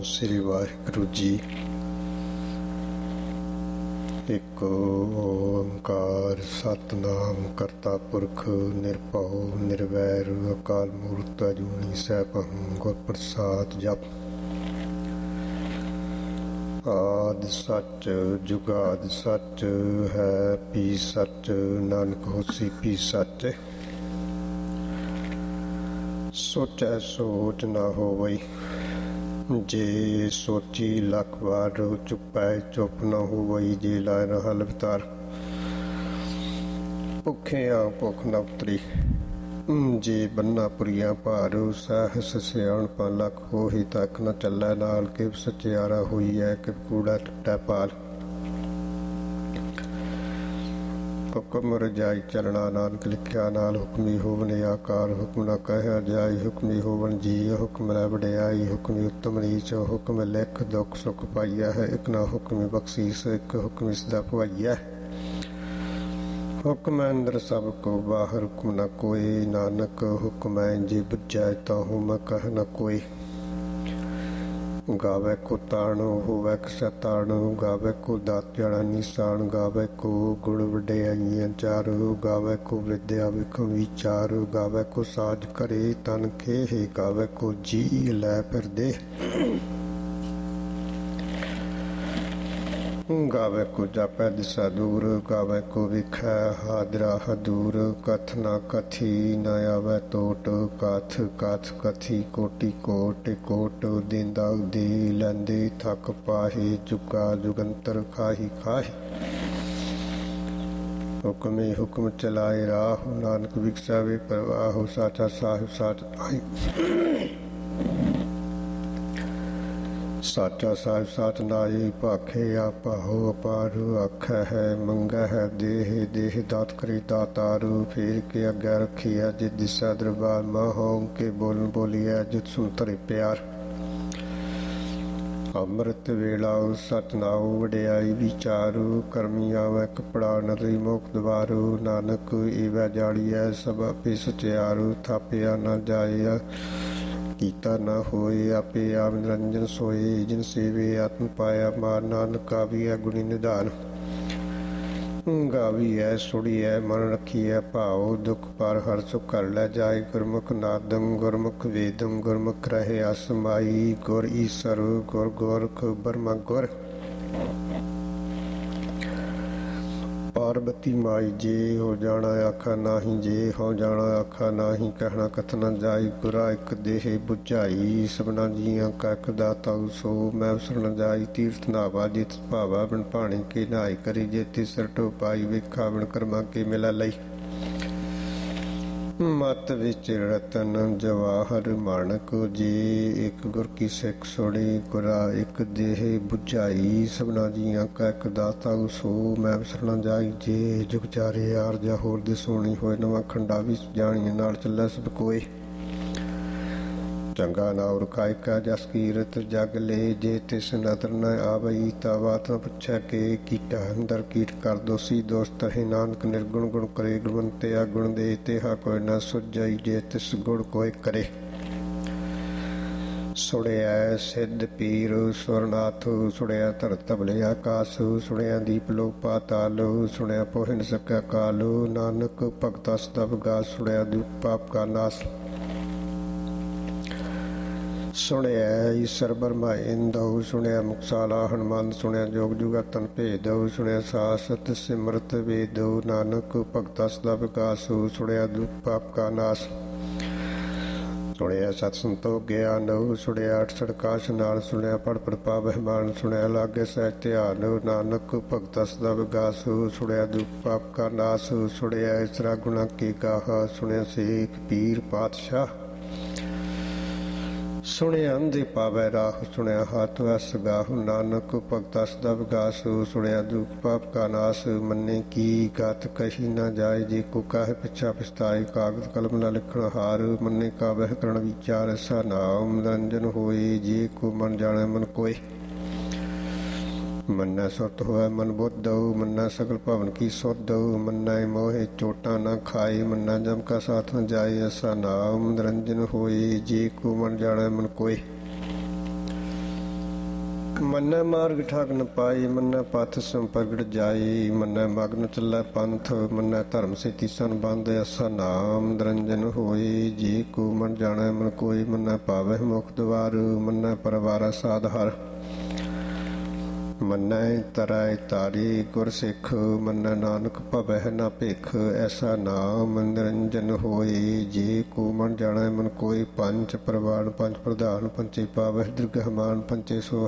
ਸ੍ਰੀ ਵਾਹਿਗੁਰੂ ਜੀ। ਇੱਕ ਓਂਕਾਰ ਸਤਿਨਾਮ ਕਰਤਾ ਪੁਰਖ ਨਿਰਭਉ ਨਿਰਵੈਰ ਅਕਾਲ ਮੂਰਤ ਅਜੂਨੀ ਸੈਭੰ ਗੁਰ ਪ੍ਰਸਾਦ ਜਪ। ਆਦਿ ਸੱਚ ਜੁਗਾਦਿ ਸੱਚ ਹੈ ਪੀ ਸੱਚ ਨਾਨਕ ਹੋਸੀ ਪੀ ਸੱਚ। ਸੋਚੈ ਸੋਚ ਨਾ ਹੋਵਈ ਜੇ ਸੋਚੀ ਲੱਖ ਵਾਰ ਚੁੱਪੈ ਚੁੱਪ ਨਾ ਹੋਵਈ ਜੇ ਲਾਇ ਨਾ ਹਲ ਵਿਤਾਰ। ਭੁੱਖਿਆਂ ਭੁੱਖ ਨਾ ਉਤਰੀ ਜੇ ਬੰਨਾ ਪੁਰੀਆਂ ਭਾਰ। ਸਹਿਸ ਸਿਆਣਪਾਂ ਲੱਖ ਹੋਹੀ ਤੱਕ ਨਾ ਚੱਲੈ ਨਾਲ। ਕਿਵ ਸਚਿਆਰਾ ਹੋਈ ਹੈ ਕਿਵ ਕੂੜਾ ਟੁੱਟੈ ਪਾਲ। ਹੁਕਮ ਰਜਾਈ ਚਲਣਾ ਨਾਨਕ ਲਿਖਿਆ ਨਾਲ। ਹੁਕਮੀ ਹੋਵਨ ਆਕਾਰ ਹੁਕਮ ਨਾ ਕਹਿਆ ਜਾਈ। ਹੁਕਮੀ ਹੋਵਨ ਜੀ ਹੁਕਮ ਲੈ ਵਡਿਆਈ। ਹੁਕਮੀ ਉੱਤਮ ਨੀਚ ਹੁਕਮ ਲਿਖ ਦੁੱਖ ਸੁਖ ਪਾਈਆ ਹੈ। ਇੱਕ ਨਾ ਹੁਕਮੀ ਬਖਸ਼ੀਸ ਇੱਕ ਹੁਕਮ ਇਸ ਦਾ ਭਵਾਈਆ। ਹੁਕਮ ਅੰਦਰ ਸਭ ਕੋ ਬਾਹਰ ਹੁਕਮ ਨਾ ਕੋਈ। ਨਾਨਕ ਹੁਕਮ ਜੇ ਬੁਝੈ ਤਾਹੂ ਮੈਂ ਕਹਿ ਨਾ ਕੋਈ। ਗਾਵੇ ਕੋ ਤਾਣੋ ਹੋਵੇ ਕਿਸੇ ਤਾਣੋ। ਗਾਵੇ ਕੋ ਦਾਤ ਜਾਣਾ ਨਿਸ਼ਾਨ। ਗਾਵੇ ਕੋ ਗੁਣ ਵਡਿਆਈਆਂ ਚਾਰ। ਗਾਵੇ ਕੋ ਵਿਦਿਆ ਵਿਖਮ ਵਿਚਾਰ। ਗਾਵੇ ਕੋ ਸਾਜ ਕਰੇ ਤਨ ਖੇਹ। ਗਾਵੇ ਕੋ ਜੀ ਲੈ ਫਿਰਦੇ। ਗਾਵੇ ਕੋ ਜਾਪੈ ਦਿਸਾ ਦੂਰ। ਗਾਵੇ ਕੋ ਵਿਖੈ ਹਾਦਰਾ ਹਦੂਰ। ਕਥ ਨਾ ਕਥੀ ਨ ਆਵੈ ਟੋਟ। ਕਥ ਕਥ ਕਥੀ ਕੋਟि ਕੋਟ। ਕੋਟ ਦੇਂਦਾ ਦੇ ਲੈਂਦੇ ਥਕ ਪਾਹੇ। ਜੁਗਾ ਜੁਗੰਤਰ ਖਾਹੀ ਖਾਹੀ। ਹੁਕਮੇ ਹੁਕਮ ਚਲਾਏ ਰਾਹ। ਨਾਨਕ ਵਿਖਸਾਵੇ ਪ੍ਰਵਾਹ। ਸਾਚਾ ਸਾਹਿਬ ਸਾਚ ਆਈ। ਸਾਚਾ ਸਾਹਿਬ ਸਾਚ ਨਾਈ ਭਾਖੇ ਆਪਾਹੋ ਅਪਾਰ। ਆਖੈ ਹੈ ਮੰਗੈ ਹੈ ਦੇਹ ਦੇਹ ਦਾਤ ਕਰੇ ਦਾਤਾਰੂ। ਫੇਰ ਕੇ ਅੱਗੇ ਰੱਖੀਐ ਜਿ ਦਿਸੈ ਦਰਬਾਰ। ਮਾਹੋਂ ਕੇ ਬੋਲਨ ਬੋਲੀਐ ਜਿਤ ਸੁਨ ਧਰੇ ਪਿਆਰ। ਅੰਮ੍ਰਿਤ ਵੇਲਾ ਸਚ ਨਾਉ ਵਡਿਆਈ ਵਿਚਾਰੂ। ਕਰਮੀ ਆਵੈ ਕਪੜਾ ਨਦਰੀ ਮੋਖ ਦਵਾਰੂ। ਨਾਨਕ ਈਵੈ ਜਾੜੀਐ ਸਭ ਆਪੇ ਸਚਿਆਰੂ। ਥਾਪਿਆ ਨਾ ਜਾਏ ਕੀਤਾ ਨਾ ਹੋਏ ਆਪੇ ਆਪ ਨਿਰੰਜਨ ਸੋਏ। ਜਿਨ ਸੇਵੇ ਆਤਮ ਪਾਇਆ ਮਾਰ। ਨਾਨਕ ਗਾਵੀਐ ਗੁਣੀ ਨਿਧਾਨ। ਗਾਵੀਐ ਸੁਣੀਐ ਮਨ ਰੱਖੀਐ ਭਾਉ। ਦੁਖ ਪਰ ਹਰ ਸੁਖ ਕਰ ਲੈ ਜਾਏ। ਗੁਰਮੁਖ ਨਾਦੰ ਗੁਰਮੁਖ ਵੇਦੰ। ਗੁਰਮੁਖ ਰਹੇ ਅਸਮਾਈ। ਗੁਰ ਈਸਰ ਗੁਰ ਗੋਰਖ ਬਰਮਾ ਗੁਰ। ਪਾਰਬਤੀ ਮਾਈ ਜੇ ਹੋ ਜਾਣਾ ਆਖਾ ਨਾਹੀ। ਜੇ ਹੋ ਜਾਣਾ ਆਖਾ ਨਾਹੀ। ਕਹਿਣਾ ਕਥ ਨਾ ਜਾਈ। ਗੁਰਾ ਇੱਕ ਦੇਹ ਬੁਝਾਈ। ਸਭਨਾ ਜੀਆਂ ਕਾ ਇੱਕ ਦਾਤਾ ਸੋ ਮੈਂ ਵਿਸਰ ਨ ਜਾਈ। ਤੀਰਥ ਨਾਵਾ ਜਿਤ ਭਾਵਾ ਬਿਨ ਭਾਣੇ ਕੇ ਨਹਾਈ ਕਰੀ। ਜੇਤੀ ਸਿਰ ਟੋਪਾਈ ਵੇਖਾ ਬਿਨ ਕਰਮਾ ਕੇ ਮਿਲਾ ਲਈ। ਮਤ ਵਿੱਚ ਰਤਨ ਜਵਾਹਰ ਮਾਣਕ। ਜੇ ਇੱਕ ਗੁਰ ਕੀ ਸਿੱਖ ਸੁਣੀ। ਗੁਰਾ ਇੱਕ ਦੇਹ ਬੁਝਾਈ। ਸਭਨਾ ਜੀਆਂ ਕਾ ਇੱਕ ਦਾਤਾ ਸੋ ਮੈਂ ਵਿਸਰ ਨ ਜਾਈ। ਜੇ ਜੁਗ ਚਾਰੇ ਆਰਜਾ ਹੋਰ ਦੇ ਸੋਣੀ ਹੋਏ। ਨਵਾਂ ਖੰਡਾ ਵੀ ਜਾਣੀਏ ਨਾਲ ਚੱਲੇ ਸਭ ਕੋਏ। ਚੰਗਾ ਨਾਉ ਰਖਾਇਕਾ ਜਸ ਕੀਰਤ ਜਗ ਲੈ। ਜੇ ਤਿਸ ਨਦਰ ਨ ਆਵਈ ਤਾ ਬਾਤ ਨ ਪੁੱਛੈ ਕੇ। ਕੀਟਾ ਅੰਦਰ ਕੀਟ ਕਰ ਦੋਸੀ ਦੋਸ ਤਹੇ। ਨਾਨਕ ਨਿਰਗੁਣ ਗੁਣ ਕਰੇ ਗੁਣਵੰਤਿਆ ਗੁਣ ਦੇ। ਤੇਹਾ ਕੋਈ ਨਾ ਸੁਝਈ ਜੇ ਤਿਸ ਗੁਣ ਕੋਇ ਕਰੇ। ਸੁਣਿਐ ਸਿੱਧ ਪੀਰ ਸੁਰਨਾਥ। ਸੁਣਿਆ ਧਰਤ ਧਵਲੇ ਆਕਾਸ। ਸੁਣਿਆ ਦੀਪ ਲੋਕ ਪਾਤਾਲ। ਸੁਣਿਆ ਪੋਹਿ ਨ ਸਕੈ ਕਾਲ। ਨਾਨਕ ਭਗਤਾ ਸਦਾ ਵਿਗਾਸ। ਸੁਣਿਆ ਦੁਖ ਪਾਪ ਕਾ ਨਾਸ। ਸੁਣਿਐ ਈਸਰ ਬਰਮਾ ਇੰਦਉ। ਸੁਣਿਆ ਮੁਕਸਾਲਾ ਹਨੂਮਾਨ। ਸੁਣਿਆ ਜੋਗ ਜੁਗਾਤਨ ਭੇਦਉ। ਸੁਣਿਆ ਸਾਸਤ ਸਿਮਰਤ ਵੇਦਉ। ਨਾਨਕ ਭਗਤਾ ਸਦਾ ਵਿਕਾਸ। ਸੁਣਿਆ ਦੁਖ ਪਾਪ ਕਾ ਨਾਸ। ਸੁਣਿਆ ਸਤ ਸੰਤੋਖ ਗਿਆਨ। ਸੁਣਿਆ ਅਠ ਸੜਕਾਸ਼ ਨਾਲ। ਸੁਣਿਆ ਪੜ ਪੜ ਪਾਵਹਿ ਮਾਨ। ਸੁਣਿਆ ਲਾਗੇ ਸਹਿਜ ਧਿਆਨ। ਨਾਨਕ ਭਗਤਾ ਸਦਾ ਵਿਕਾਸ। ਸੁਣਿਆ ਦੁਖ ਪਾਪ ਕਾ ਨਾਸ। ਸੁਣਿਆ ਇਸਰਾ ਗੁਣਾ ਕੀ ਗਾਹਾ। ਸੁਣਿਆ ਸੇਖ ਪੀਰ ਪਾਤਸ਼ਾਹ। ਸੁਣਿਆ ਅੰਧੇ ਪਾਵੈ ਰਾਹ। ਸੁਣਿਆ ਹੱਥ ਵਸ ਗਾਹੁ। ਨਾਨਕ ਭਗਤਾ ਸਦਾ ਵਿਗਾਸ। ਸੁਣਿਆ ਦੁਖ ਪਾਪ ਕਾ ਨਾਸ। ਮੰਨੇ ਕੀ ਗਤ ਕਹੀ ਨਾ ਜਾਏ। ਜੇ ਕੋ ਕਾਹੇ ਪਿਛਾ ਪਛਤਾਏ। ਕਾਗਦ ਕਲਮ ਨਾ ਲਿਖਣ ਹਾਰ। ਮੰਨੇ ਕਾ ਵਹਿ ਕਰਨ ਵਿਚਾਰ। ਐਸਾ ਨਾਮ ਨਿਰੰਜਨ ਹੋਏ। ਜੇ ਕੋ ਮਨ ਜਾਣੈ ਮਨ ਕੋਇ। ਮੰਨੈ ਸੁਰਤ ਹੋਇ ਮਨ ਬੁੱਧਉ। ਮੰਨੈ ਸਗਲ ਭਵਨ ਕੀ ਸੁਧਉ। ਮੰਨੈ ਮੋਹਿ ਚੋਟਾਂ ਨਾ ਖਾਏ। ਮੰਨੈ ਜਮ ਕਾ ਸਾਥ ਨ ਜਾਏ। ਐਸਾ ਨਾਮ ਨਿਰੰਜਨ ਹੋਏ। ਜੇ ਕੋ ਮਨ ਜਾਣੈ ਮਨ ਕੋਇ। ਮੰਨੈ ਮਾਰਗ ਠਾਕ ਨ ਪਾਈ, ਮੰਨੈ ਪਥ ਸੰਪਰਗੜ ਜਾਈ, ਮੰਨੈ ਮਗਨ ਚੱਲੈ ਪੰਥ, ਮੰਨੈ ਧਰਮ ਸੇਤੀ ਸੰਬੰਧ, ਐਸਾ ਨਾਮ ਨਿਰੰਜਨ ਹੋਈ, ਜੀ ਕੋ ਮਨ ਜਾਣੈ ਮਨ ਕੋਈ, ਮੰਨੈ ਪਾਵਹਿ ਮੁਖ ਦੁਆਰ, ਮੰਨੈ ਪਰਵਾਰੈ ਸਾਧ ਹਰਿ, ਮੰਨੈ ਤਰੈ ਤਾਰੀ ਗੁਰ ਸਿੱਖ, ਮੰਨੈ ਨਾਨਕ ਭਵਹਿ ਨਾ ਭਿਖ, ਐਸਾ ਨਾਮ ਨਿਰੰਜਨ ਹੋਈ, ਜੀ ਕੋ ਮਨ ਜਾਣੈ ਮਨ ਕੋਈ, ਪੰਚ ਪ੍ਰਵਾਨ ਪੰਚ ਪ੍ਰਧਾਨ, ਪੰਚੇ ਪਾਵਹਿ ਦਰਗਹਿਮਾਨ, ਪੰਚੇ ਸੋ